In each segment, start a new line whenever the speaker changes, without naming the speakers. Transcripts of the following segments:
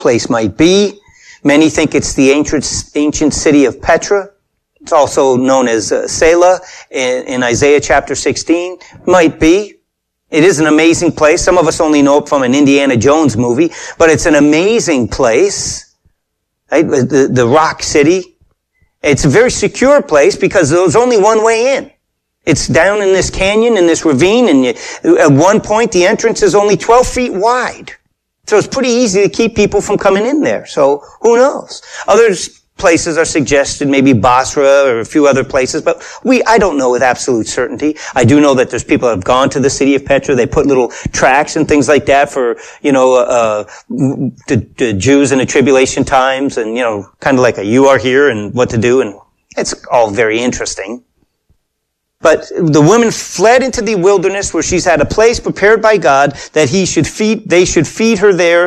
place might be. Many think it's the ancient city of Petra. It's also known as Selah in Isaiah chapter 16. Might be. It is an amazing place. Some of us only know it from an Indiana Jones movie, but it's an amazing place. Right? The Rock City. It's a very secure place because there's only one way in. It's down in this canyon, in this ravine, and at one point the entrance is only 12 feet wide. So it's pretty easy to keep people from coming in there. So who knows? Other places are suggested, maybe Basra or a few other places, but I don't know with absolute certainty. I do know that there's people that have gone to the city of Petra. They put little tracts and things like that for, the Jews in the tribulation times and, kind of like you are here and what to do. And it's all very interesting. But the woman fled into the wilderness where she's had a place prepared by God that they should feed her there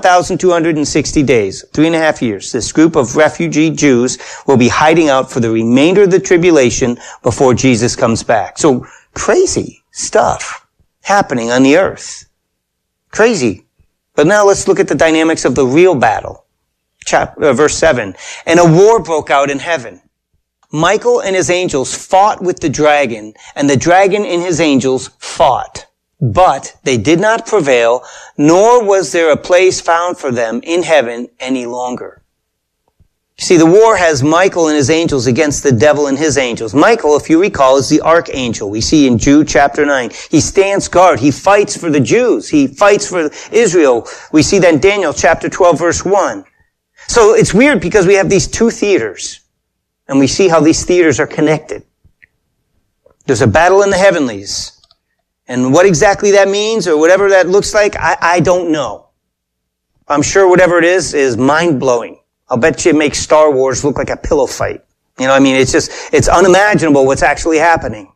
1,260 days, 3.5 years. This group of refugee Jews will be hiding out for the remainder of the tribulation before Jesus comes back. So crazy stuff happening on the earth. Crazy. But now let's look at the dynamics of the real battle. Verse 7. And a war broke out in heaven. Michael and his angels fought with the dragon, and the dragon and his angels fought. But they did not prevail, nor was there a place found for them in heaven any longer. You see, the war has Michael and his angels against the devil and his angels. Michael, if you recall, is the archangel. We see in Jude chapter 9. He stands guard. He fights for the Jews. He fights for Israel. We see that in Daniel chapter 12, verse 1. So it's weird because we have these two theaters. And we see how these theaters are connected. There's a battle in the heavenlies. And what exactly that means or whatever that looks like, I don't know. I'm sure whatever it is mind-blowing. I'll bet you it makes Star Wars look like a pillow fight. It's unimaginable what's actually happening.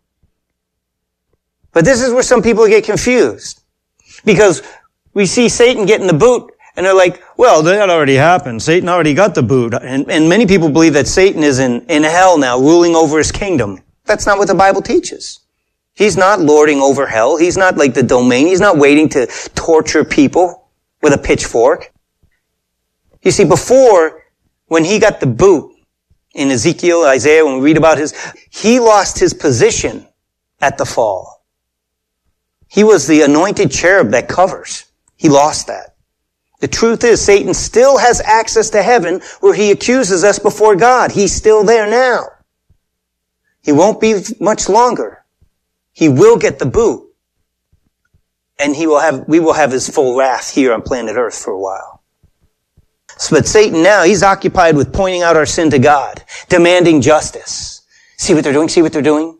But this is where some people get confused. Because we see Satan getting the boot. And they're like, well, that already happened. Satan already got the boot. And many people believe that Satan is in hell now, ruling over his kingdom. That's not what the Bible teaches. He's not lording over hell. He's not like the domain. He's not waiting to torture people with a pitchfork. You see, before, when he got the boot in Ezekiel, Isaiah, when we read about he lost his position at the fall. He was the anointed cherub that covers. He lost that. The truth is, Satan still has access to heaven where he accuses us before God. He's still there now. He won't be much longer. He will get the boot. And we will have his full wrath here on planet Earth for a while. But Satan now, he's occupied with pointing out our sin to God, demanding justice. See what they're doing? See what they're doing?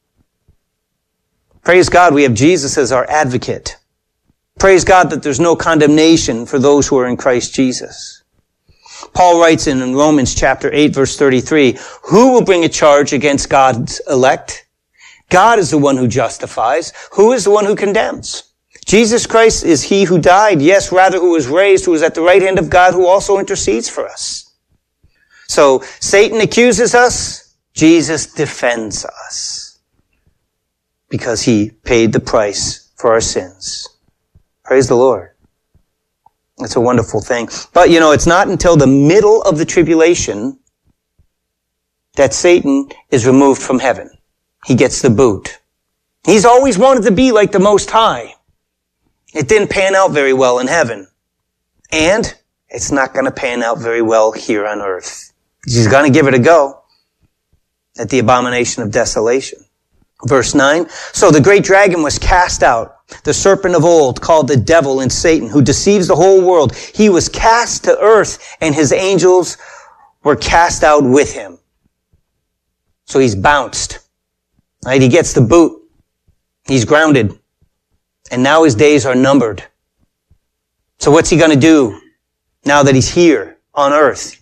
Praise God, we have Jesus as our advocate. Praise God that there's no condemnation for those who are in Christ Jesus. Paul writes in Romans chapter 8, verse 33, who will bring a charge against God's elect? God is the one who justifies. Who is the one who condemns? Jesus Christ is he who died, yes, rather who was raised, who is at the right hand of God, who also intercedes for us. So Satan accuses us, Jesus defends us because he paid the price for our sins. Praise the Lord. It's a wonderful thing. But, it's not until the middle of the tribulation that Satan is removed from heaven. He gets the boot. He's always wanted to be like the Most High. It didn't pan out very well in heaven. And it's not going to pan out very well here on earth. He's going to give it a go at the abomination of desolation. Verse 9, so the great dragon was cast out, the serpent of old, called the devil and Satan, who deceives the whole world. He was cast to earth, and his angels were cast out with him. So he's bounced. Right? He gets the boot. He's grounded. And now his days are numbered. So what's he going to do now that he's here on earth?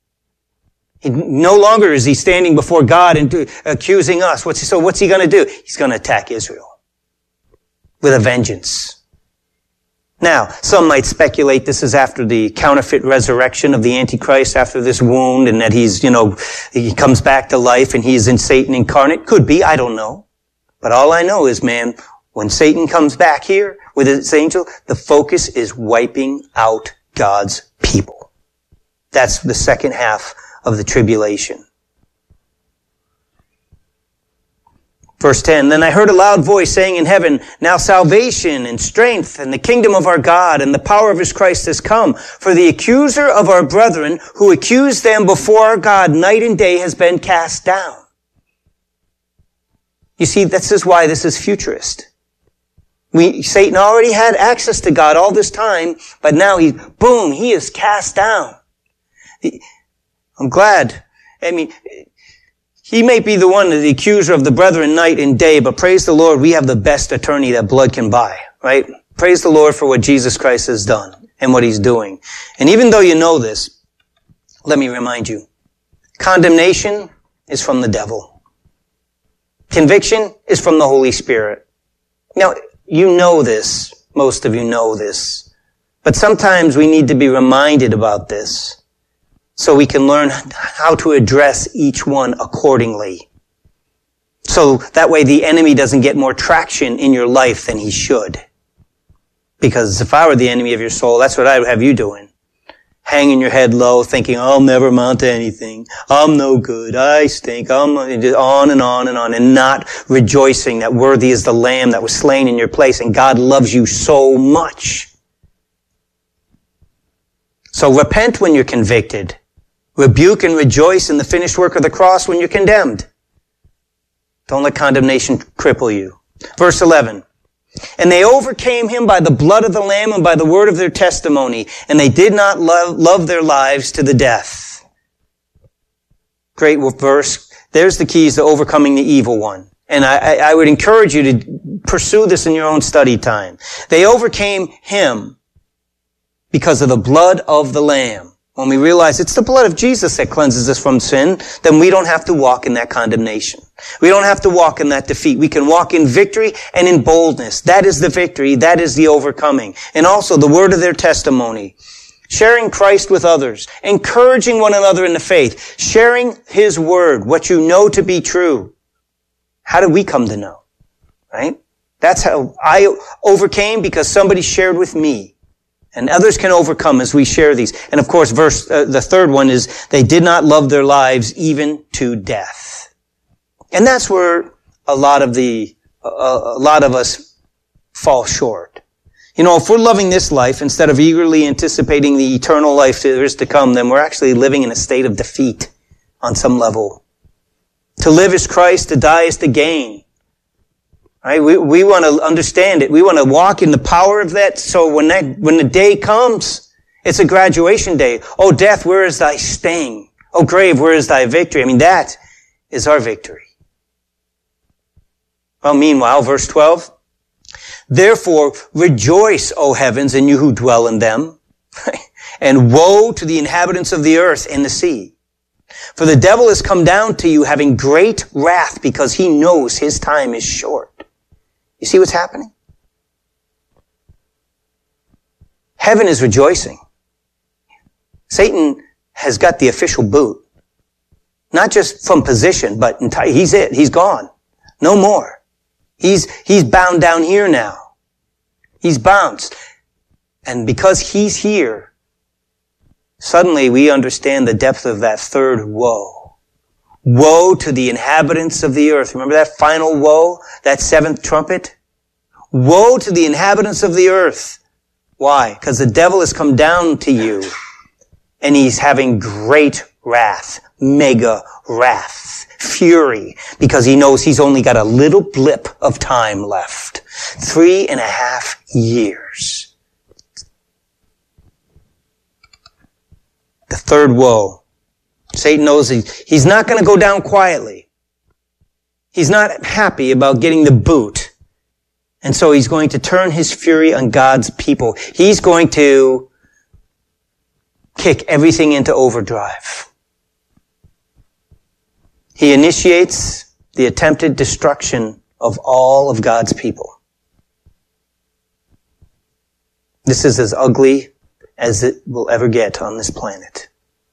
No longer is he standing before God and accusing us. What's he going to do? He's going to attack Israel with a vengeance. Now, some might speculate this is after the counterfeit resurrection of the Antichrist, after this wound, and that he comes back to life and he's in Satan incarnate. Could be, I don't know. But all I know is, when Satan comes back here with his angel, the focus is wiping out God's people. That's the second half of the tribulation. Verse 10, then I heard a loud voice saying in heaven, now salvation and strength and the kingdom of our God and the power of his Christ has come. For the accuser of our brethren who accused them before our God night and day has been cast down. You see, this is why this is futurist. Satan already had access to God all this time, but now he is cast down. I'm glad. He may be the one, the accuser of the brethren night and day, but praise the Lord, we have the best attorney that blood can buy, right? Praise the Lord for what Jesus Christ has done and what he's doing. And even though you know this, let me remind you, condemnation is from the devil. Conviction is from the Holy Spirit. Now, you know this. Most of you know this. But sometimes we need to be reminded about this so we can learn how to address each one accordingly. So that way the enemy doesn't get more traction in your life than he should. Because if I were the enemy of your soul, that's what I would have you doing. Hanging your head low, thinking, I'll never amount to anything. I'm no good. I stink. Just on and on and on. And not rejoicing that worthy is the Lamb that was slain in your place. And God loves you so much. So repent when you're convicted. Rebuke and rejoice in the finished work of the cross when you're condemned. Don't let condemnation cripple you. Verse 11. And they overcame him by the blood of the Lamb and by the word of their testimony, and they did not love their lives to the death. Great verse. There's the keys to overcoming the evil one. And I would encourage you to pursue this in your own study time. They overcame him because of the blood of the Lamb. When we realize it's the blood of Jesus that cleanses us from sin, then we don't have to walk in that condemnation. We don't have to walk in that defeat. We can walk in victory and in boldness. That is the victory. That is the overcoming. And also the word of their testimony. Sharing Christ with others. Encouraging one another in the faith. Sharing his word, what you know to be true. How did we come to know? Right? That's how I overcame, because somebody shared with me. And others can overcome as we share these. And of course, the third one is, they did not love their lives even to death. And that's where a lot of us fall short. You know, if we're loving this life instead of eagerly anticipating the eternal life there is to come, then we're actually living in a state of defeat on some level. To live is Christ, to die is to gain. Right? We want to understand it. We want to walk in the power of that. So when the day comes, it's a graduation day. Oh, death, where is thy sting? Oh, grave, where is thy victory? That is our victory. Well, meanwhile, verse 12. Therefore, rejoice, O heavens, and you who dwell in them. And woe to the inhabitants of the earth and the sea. For the devil has come down to you having great wrath, because he knows his time is short. You see what's happening? Heaven is rejoicing. Satan has got the official boot. Not just from position, but he's it. He's gone. No more. He's bound down here now. He's bounced. And because he's here, suddenly we understand the depth of that third woe. Woe to the inhabitants of the earth. Remember that final woe? That seventh trumpet? Woe to the inhabitants of the earth. Why? Because the devil has come down to you, and he's having great wrath, mega wrath, fury, because he knows he's only got a little blip of time left. 3.5 years. The third woe. Satan knows he's not going to go down quietly. He's not happy about getting the boot. And so he's going to turn his fury on God's people. He's going to kick everything into overdrive. He initiates the attempted destruction of all of God's people. This is as ugly as it will ever get on this planet.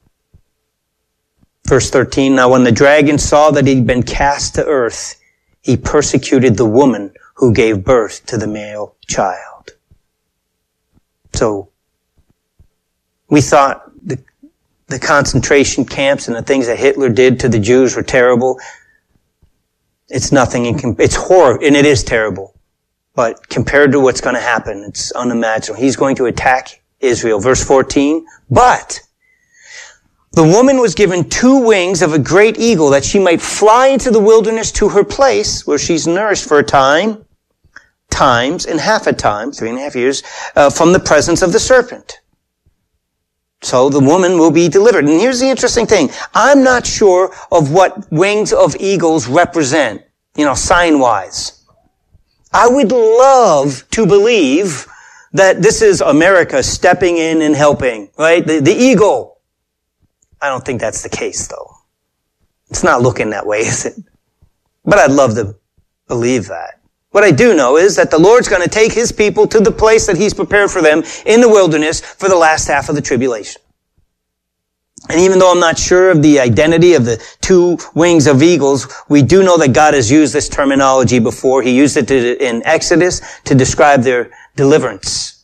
Verse 13, now when the dragon saw that he'd been cast to earth, he persecuted the woman who gave birth to the male child. So, We thought the concentration camps and the things that Hitler did to the Jews were terrible. It's nothing. It's horror, and it is terrible. But compared to what's going to happen, it's unimaginable. He's going to attack Israel. Verse 14. But the woman was given 2 wings of a great eagle that she might fly into the wilderness to her place where she's nourished for a time, times and half a time, 3.5 years, from the presence of the serpent. So the woman will be delivered. And here's the interesting thing. I'm not sure of what wings of eagles represent, sign-wise. I would love to believe that this is America stepping in and helping, right? The eagle. I don't think that's the case, though. It's not looking that way, is it? But I'd love to believe that. What I do know is that the Lord's going to take His people to the place that He's prepared for them in the wilderness for the last half of the tribulation. And even though I'm not sure of the identity of the 2 wings of eagles, we do know that God has used this terminology before. He used it in Exodus to describe their deliverance.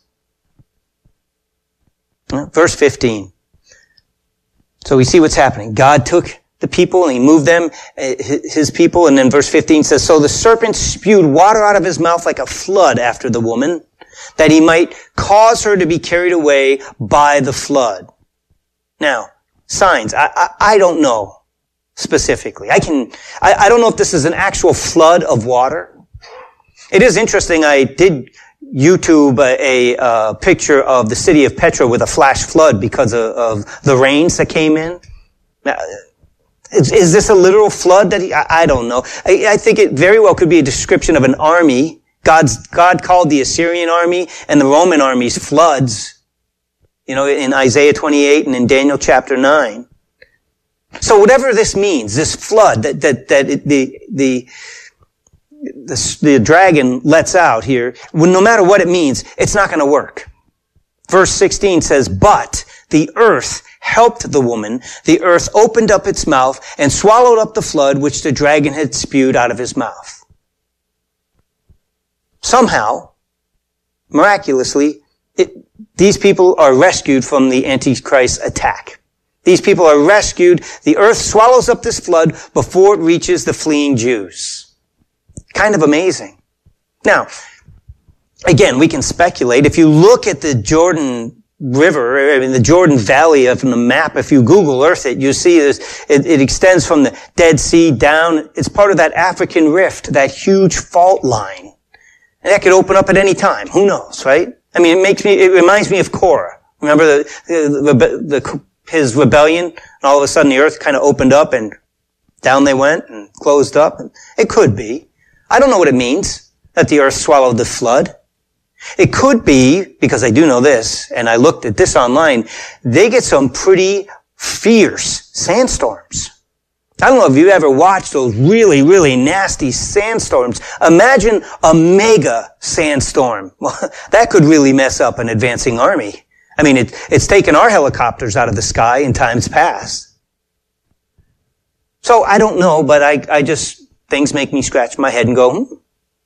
Verse 15. So we see what's happening. God took the people and He moved them, His people. And then verse 15 says, so the serpent spewed water out of his mouth like a flood after the woman, that he might cause her to be carried away by the flood. Now, signs. I don't know specifically. I don't know if this is an actual flood of water. It is interesting. I did YouTube a picture of the city of Petra with a flash flood because of the rains that came in. Now, is this a literal flood that I don't know. I think it very well could be a description of an army. God called the Assyrian army and the Roman armies floods, in Isaiah 28 and in Daniel chapter 9. So whatever this means, this flood the dragon lets out here, no matter what it means, it's not going to work. Verse 16 says, but the earth helped the woman. The earth opened up its mouth and swallowed up the flood which the dragon had spewed out of his mouth. Somehow, miraculously, these people are rescued from the Antichrist attack. These people are rescued. The earth swallows up this flood before it reaches the fleeing Jews. Kind of amazing. Now, again, we can speculate. If you look at the Jordan River, the Jordan Valley from the map, if you Google Earth it, you see this, it extends from the Dead Sea down. It's part of that African rift, that huge fault line. And that could open up at any time. Who knows, right? I mean, it reminds me of Korah. Remember his rebellion? And all of a sudden the earth kind of opened up and down they went and closed up. It could be. I don't know what it means that the earth swallowed the flood. It could be, because I do know this, and I looked at this online, they get some pretty fierce sandstorms. I don't know if you ever watched those really, really nasty sandstorms. Imagine a mega sandstorm. Well, that could really mess up an advancing army. I mean, it's taken our helicopters out of the sky in times past. So I don't know, but I just, things make me scratch my head and go,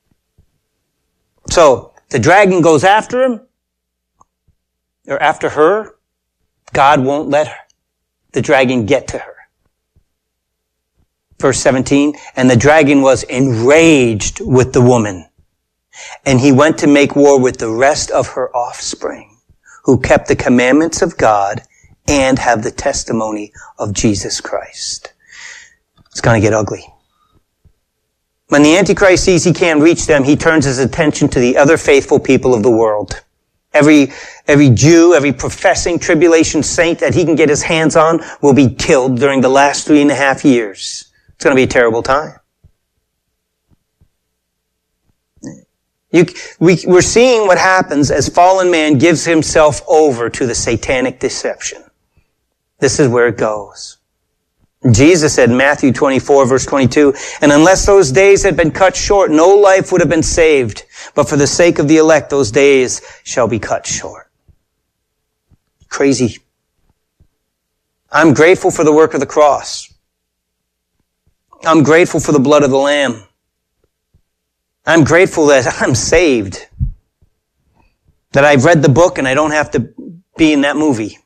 So the dragon goes after him, or after her. God won't let the dragon get to her. Verse 17, and the dragon was enraged with the woman, and he went to make war with the rest of her offspring, who kept the commandments of God and have the testimony of Jesus Christ. It's going to get ugly. When the Antichrist sees he can't reach them, he turns his attention to the other faithful people of the world. Every Jew, every professing tribulation saint that he can get his hands on will be killed during the last 3.5 years. It's going to be a terrible time. We're seeing what happens as fallen man gives himself over to the satanic deception. This is where it goes. Jesus said in Matthew 24, verse 22, and unless those days had been cut short, no life would have been saved. But for the sake of the elect, those days shall be cut short. Crazy. I'm grateful for the work of the cross. I'm grateful for the blood of the Lamb. I'm grateful that I'm saved. That I've read the book and I don't have to be in that movie.